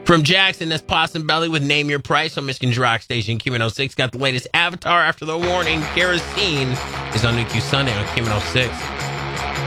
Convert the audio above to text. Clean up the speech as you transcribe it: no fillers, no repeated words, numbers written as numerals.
From Jackson, that's Possum Belly with Name Your Price on Michigan's Rock Station, Q106. Got the latest Avatar After the Warning. Kerosene is on New Q Sunday on Q106.